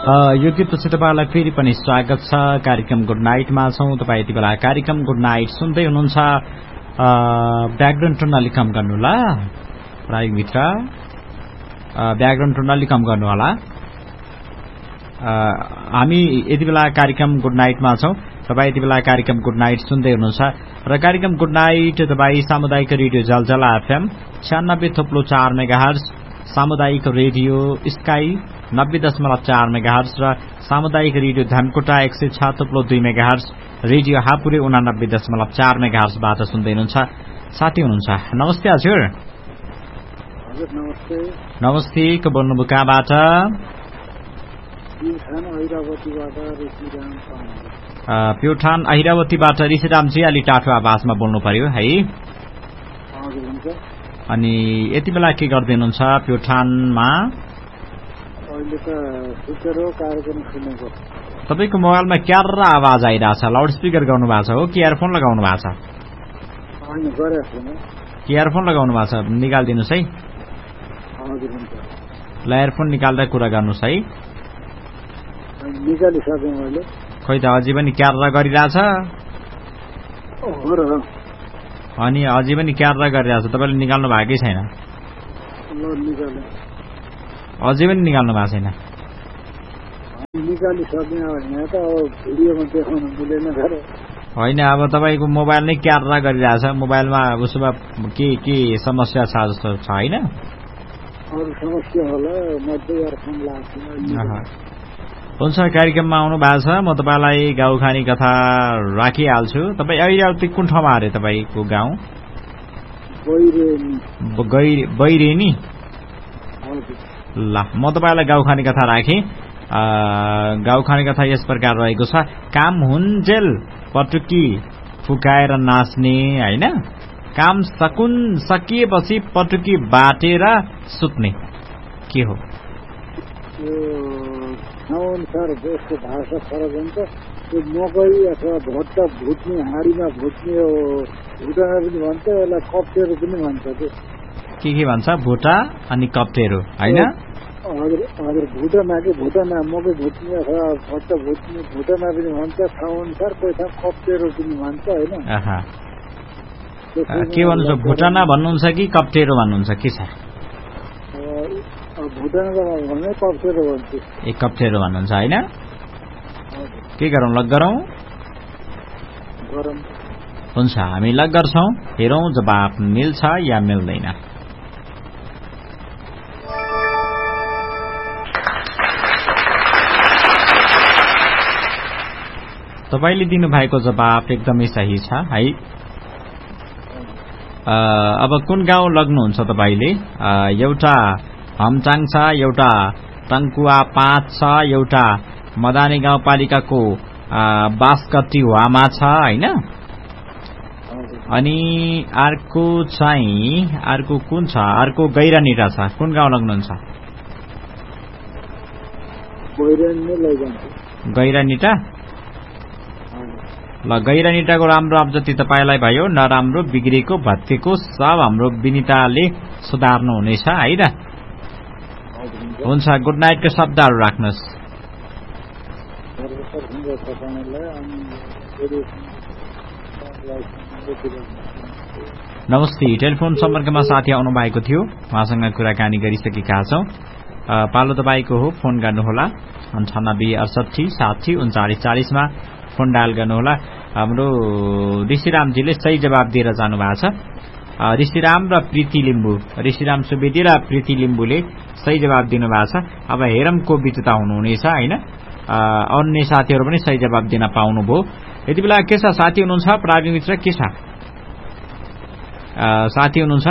यो गीतपछि तपाईँलाई फेरि पनि स्वागत छ कार्यक्रम गुड नाइटमा छौँ। तपाईँ यति बेला कार्यक्रम गुड नाइट सुन्दै हुनुहुन्छ। ब्याकग्राउन्ड टोन अलिक कम गर्नु होला प्राविधिक मित्र, ब्याकग्राउन्ड टोन अलिक कम गर्नु होला। हामी यति बेला कार्यक्रम गुड नाइटमा छौँ। तपाईँ यति बेला कार्यक्रम गुड नाइट सुन्दै हुनुहुन्छ र कार्यक्रम गुड नाइट तपाईँ सामुदायिक रेडियो जलजला FM 96.4 मेगाहर्ज, सामुदायिक रेडियो स्काई 90.4 मेगाहर्ज र सामुदायिक radio Dhankuta 106.2 megahertz, radio Hapure 89.4 मेगाहर्जबाट सुन्दै हुनुहुन्छ। साथी हुनुहुन्छ, नमस्ते हजुर। नमस्ते। नमस्ते, को बोल्नुभयो कहाँबाट? प्युठान ऐरावतीबाट ऋषिरामजी, अलि टाठो आवाजमा बोल्नु पर्यो है। अनि यति बेला के गर्दै हुनुहुन्छ प्युठानमा? तपाईँको मोबाइलमा क्यार्रा आवाज आइरहेछ, लाउड स्पिकर गर्नु भएको छ हो कि इयरफोन लगाउनु भएको छ? इयरफोन लगाउनु भएको छ, निकालिदिनुहोस् है। ल इयरफोन निकाल्दा कुरा गर्नुहोस् है। खोइ त अझै पनि क्यार्रा गरिरहेछ। अनि अझै पनि क्यार्रा गरिरहेछ, तपाईँले निकाल्नु भएकै छैन? अझै पनि निकाल्नु भएको छैन? होइन, अब तपाईँको मोबाइल नै क्यार्रा गरिरहेछ। मोबाइलमा उसो भए के समस्या छ जस्तो छ होइन? हुन्छ, कार्यक्रममा आउनु भएको छ। म तपाईँलाई गाउँखानी कथा राखिहाल्छु। तपाईँ ऐरावती कुन ठाउँमा अरे तपाईँको गाउँ? बैरेनी। ल, म तपाईँलाई गाउँखानी कथा राखेँ। गाउँखानी कथा यस प्रकार रहेको छ। काम हुन्जेल पटुकी फुकाएर नाच्ने होइन, काम सकिएपछि पटुकी बाटेर सुत्ने। के हो? अनुसार देशको भाषा फरक हुन्छ। त्यो मकै अथवा भट्टा भुट्ने, हाँडीमा भुट्ने भुटामा पनि भन्छ, यसलाई कप्टेरो पनि भन्छ। के भन्छ? भुटा अनि कप्टेरो होइन? हजुर, भुटामा मकै भुट्ने अथवा भट्टा भुट्ने भुटामा पनि भन्छ ठाउँ अनुसार, कोही ठाउँ कप्टेरो पनि भन्छ होइन। के भन्नुहुन्छ, भुटाना भन्नुहुन्छ कि कप्टेरो भन्नुहुन्छ? के छ? ए कप्टेरो भन्नुहुन्छ होइन? के गरौँ, लग गरौँ? हुन्छ, हामी लग गर्छौँ। हेरौँ जवाब मिल्छ या मिल्दैन। तपाईँले दिनुभएको जवाब एकदमै सही छ है। अब कुन गाउँ लग्नुहुन्छ तपाईँले? एउटा हमचाङ छ, एउटा टङ्कुवा 5 छ, एउटा मदानी गाउँपालिकाको बासकटी वामा छ होइन? अनि अर्को कुन छ? अर्को गैरानिटा छ। कुन गाउँ लग्नुहुन्छ? गैरानिटा। ल, गैरानिटाको राम्रो अब जति तपाईँलाई भयो, नराम्रो बिग्रेको भत्केको सब हाम्रो विनिताले सुधार्नु हुनेछ है त। हुन्छ, गुड नाइटको शब्दहरू राख्नुहोस्। नमस्ते। टेलिफोन सम्पर्कमा साथी आउनु भएको थियो, उहाँसँग कुराकानी गरिसकेका छौँ। पालो तपाईँको हो, फोन गर्नुहोला 98 68 60 39 40 मा फोन डायल गर्नुहोला। हाम्रो ऋषिरामजीले सही जवाब दिएर जानु भएको छ। ऋषिराम र प्रीति लिम्बू, ऋषिराम सुवेदी र प्रीति लिम्बूले सही जवाब दिनुभएको छ। अब हेरम को विजेता हुनुहुनेछ होइन? अन्य साथीहरू पनि सही जवाब दिन पाउनुभयो। यति बेला के छ साथी हुनुहुन्छ? प्राविधिक मित्र के छ? साथी हुनुहुन्छ?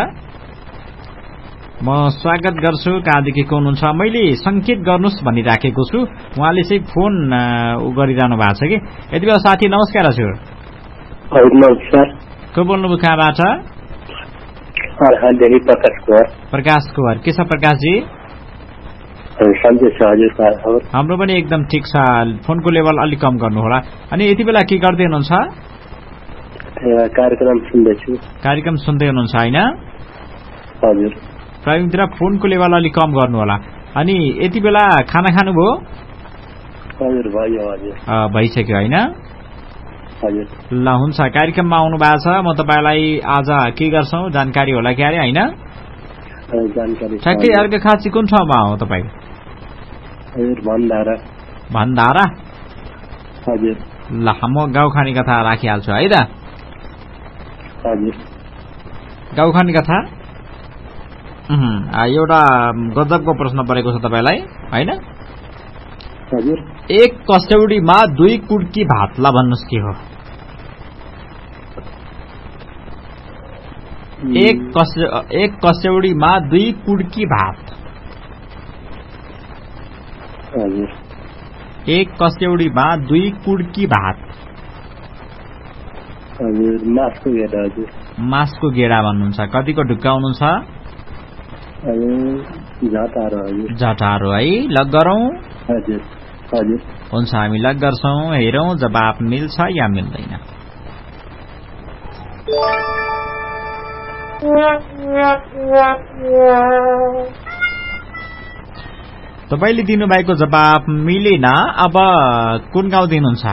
म स्वागत गर्छु। कहाँदेखि को हुनुहुन्छ? मैले संकेत गर्नुहोस् भनिराखेको छु, उहाँले चाहिँ फोन गरिरहनु भएको छ कि। यति बेला साथी नमस्कार हजुर। नमस्कार। को बोल्नुभयो कहाँबाट? प्रकाश कुवर। के छ प्रकाशजी? हाम्रो पनि एकदम ठिक छ। फोनको लेभल अलिक कम गर्नु होला। अनि यति बेला के गर्दै हुनुहुन्छ? कार्यक्रम सुन्दै हुनुहुन्छ होइन? प्राविधिक फोनको लेभल अलिक कम गर्नु होला। अनि यति बेला खाना खानुभयो? हजुर भयो हजुर भइसक्यो होइन हजुर ल हुन्छ कार्यक्रममा आउनु भएको छ म तपाईलाई आज के गर्छौं जानकारी होला क्यारे होइन जानकारी ठ्याक्कै अर्घाखाँची कुन ठाउँमा हो तपाईँ हजुर भन्दारा हजुर ल म गाउँखानी कथा राखिहाल्छु है त हजुर गाउँखानी कथा एउटा गजबको प्रश्न परेको छ तपाईलाई होइन हजुर एक कसौडीमा 2 कुड्की भातला भन्नुस् के हो एक कसौडीमा 2 कुड्की भात हजुर एक कसौडीमा 2 कुड्की भात हजुर मासको गेडा हजुर मासको गेडा भन्नुहुन्छ कतिको ढुक्का हुनुहुन्छ झटारो है लग गरौँ हजुर हजुर हुन्छ हामी लग गर्छौं हेरौं जवाफ मिल्छ या मिल्दैन तपाईले दिनुभएको जवाफ मिलेन अब कुन गाउँ दिनुहुन्छ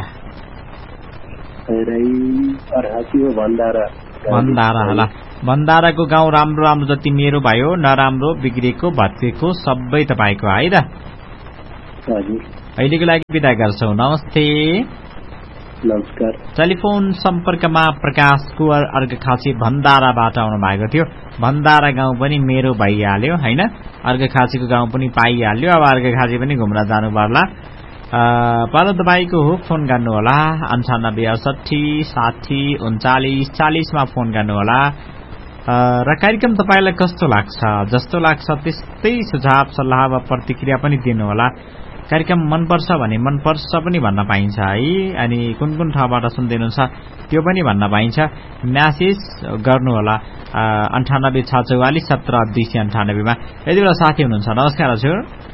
भन्दारा होला भन्दाराको गाउँ राम्रो राम्रो जति मेरो भयो नराम्रो बिग्रेको भत्केको सबै तपाईको है त अहिलेको लागि बिदा गर्छौं नमस्ते नमस्कार टेलिफोन सम्पर्कमा प्रकाश कुवर अर्घाखाँची भन्दाराबाट आउनु भएको थियो भन्दारा गाउँ पनि मेरो भइहाल्यो हैन अर्घाखाँचीको गाउँ पनि पाइहाल्यो अब अर्घाखाँची पनि घुम्न जानु पर्ला पालो तपाईको हो फोन गर्नु होला 9868603940 मा फोन गर्नु होला र कार्यक्रम तपाईलाई कस्तो लाग्छ जस्तो लाग्छ त्यस्तै सुझाव सल्लाह वा प्रतिक्रिया पनि दिनु होला कार्यक्रम मन पर्छ भने मन पर्छ पनि भन्न पाइन्छ है अनि कुन कुन ठाउँबाट सुन्दै हुनुहुन्छ त्यो पनि भन्न पाइन्छ मेसेज गर्नु होला 9864470298 मा यति बेला साथी हुनुहुन्छ नमस्कार हजुर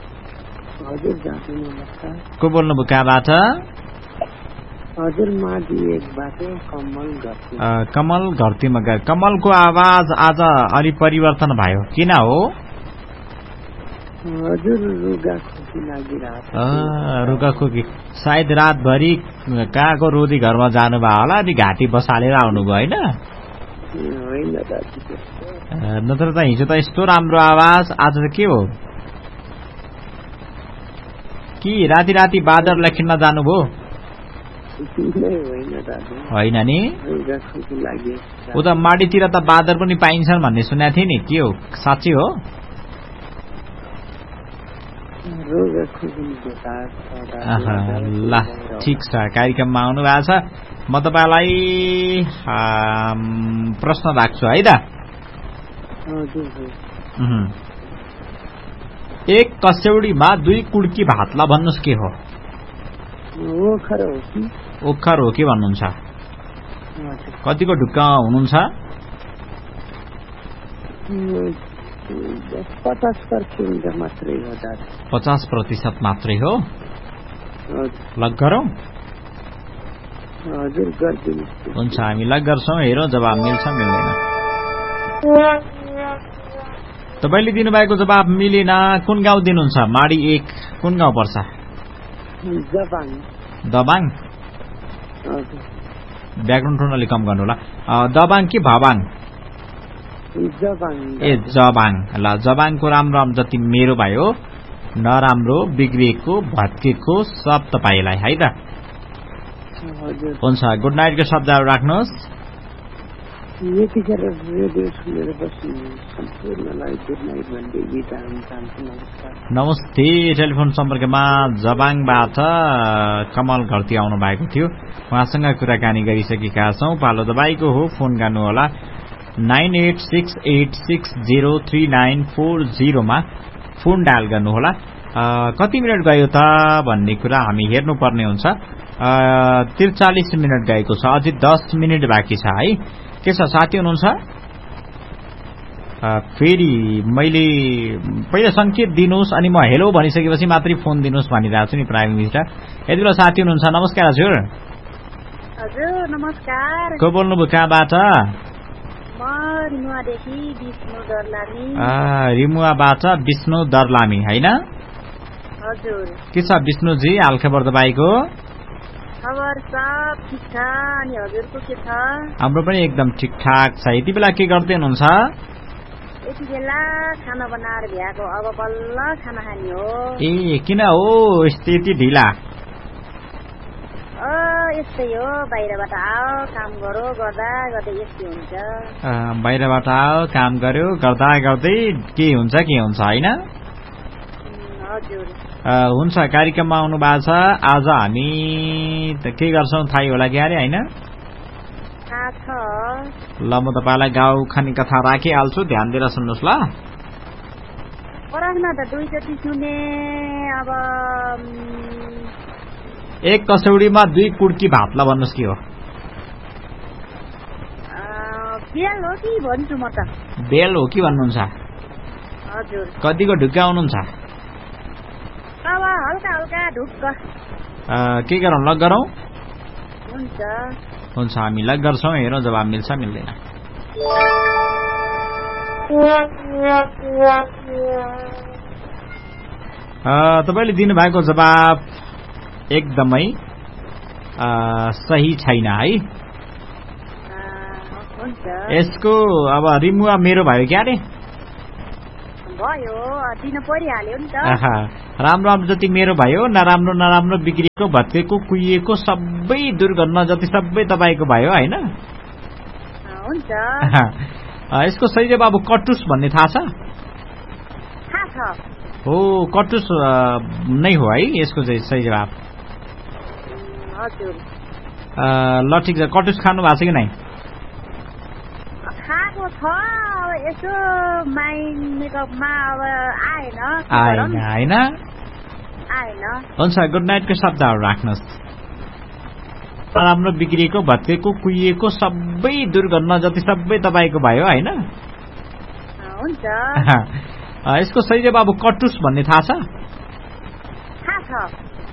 को बोल्नुभयो कहाँबाट हजुर माडी एकबाट कमल घरती मगर कमलको आवाज आज अलि परिवर्तन भयो किन हो हजुर रुगाखोकी सायद रातभरि कहाँको रोदी घरमा जानुभयो होला अनि घाँटी बसालेर आउनुभयो होइन नत्र त हिजो त यस्तो राम्रो आवाज आज त के हो कि राति राति बादरलाई खिन्न जानुभयो होइन नि उता माडीतिर त बादर पनि पाइन्छन् भन्ने सुनेको थिएँ नि के हो साँच्चै हो ल ठिक छ कार्यक्रममा आउनु भएको छ म तपाईलाई प्रश्न राख्छु है त एक कसौडीमा 2 कुड्की भातला भन्नुस् के हो ओखर हो कि भन्नुहुन्छ कतिको ढुक्का हुनुहुन्छ 50% मात्रै हो लग गरौँ हुन्छ हामी लग गर्छौं हेरौं जवाब मिल्छ मिल्दैन तपाईले दिनुभएको जवाब मिलेन कुन गाउँ दिनुहुन्छ माडी 1 कुन गाउँ पर्छ दबाङ ब्याकग्राउन्ड टोन अलि कम गर्नु होला दबाङ कि भबाङ जबाङ ल जबाङको राम्रो राम्रो जति मेरो भयो नराम्रो बिग्रेको भत्केको सब तपाईलाई है त हुन्छ गुड नाइटको शब्दहरु राख्नुहोस् यतिखेर रेडियो सुनेर बस्नु सम्पूर्णलाई गुड नाइट भन्दै बिदा हुन चाहन्छु नमस्कार नमस्ते टेलिफोन सम्पर्कमा जबाङबाट कमल घरती आउनु भएको थियो उहाँसँग कुराकानी गरिसकेका छौं पालो तपाईको हो फोन गर्नु होला 9868603940 मा फोन डायल गर्नु होला कति मिनेट गयो त भन्ने कुरा हामी हेर्नु पर्ने हुन्छ 43 मिनेट गएको छ अझै 10 मिनेट बाँकी छ है के छ साथी हुनुहुन्छ फेरि मैले पहिला संकेत दिनुस् अनि म हेलो भनिसकेपछि मात्रै फोन दिनुस् भनिरहेको छु नि प्राइम मिनिस्टर यति बेला साथी हुनुहुन्छ नमस्कार हजुर हजुर नमस्कार को बोल्नुभयो कहाँबाट रिमुवाबाट विष्णु दर्लामी हैन हजुर के छ विष्णुजी हालखबर तपाईँको? खबर सब ठिक छ। अनि हजुरको के छ? हाम्रो पनि एकदम ठिकठाक छ। यति बेला के गर्दै हुनुहुन्छ? यति बेला खाना बनाएर भ्याएको, अब बल्ल खाना खाने हो। ए किन हो यति ढिला? यस्तै हो, बाहिरबाट आओ काम गरो, गर्दा गर्दै यस्तै हुन्छ। बाहिरबाट आओ काम गर्यो गर्दा गर्दै के हुन्छ होइन? हजुर हुन्छ। कार्यक्रममा आउनु भएको छ। आज हामी के गर्छौँ थाहै होला कि अरे होइन? थाहा छ। ल म तपाईँलाई गाउँ खाने कथा राखिहाल्छु, ध्यान दिएर सुन्नुहोस् ल। प्रश्न त दुईचोटि सुने। अब एक कसौडीमा 2 कुड्की भात ल भन्नुहोस् के हो? बेल हो कि भन्छु म त? बेल हो कि भन्नुहुन्छ? हजुर। कतिको ढुक्का हुनुहुन्छ? अब हल्का हल्का ढुक्क। के गरौँ लग गरौँ? हुन्छ हामी लग गर्छौँ। हेरौँ जवाब मिल्छ मिल्दैन। तपाईँले दिनुभएको जवाब एकदमै सही छैन है। यसको अब रिमुवा मेरो भयो क्या अरे? भयो, दिन परिहाल्यो नि त। राम्रो राम्रो जति मेरो भयो, नराम्रो बिग्रेको भत्केको कुहिएको सबै दुर्घटना जति सबै तपाईँको भयो होइन? हुन्छ। यसको सही जवाब कटुस भन्ने थाहा छ? थाहा छ। हो कटुस नै हो है यसको चाहिँ सही जवाब? हजुर। ल ठिक छ। कटुस खानु भएको छ कि नै? खाएको छ। यसो माइन्ड मेकअपमा अब आएन होइन? हुन्छ। गुड नाइटको शब्दहरू राख्नुहोस्। नराम्रो बिग्रिएको भत्केको कुहिएको सबै दुर्घटना जति सबै तपाईँको भयो होइन? हुन्छ। यसको सही जवाब कटुस भन्ने थाहा छ? थाहा छ।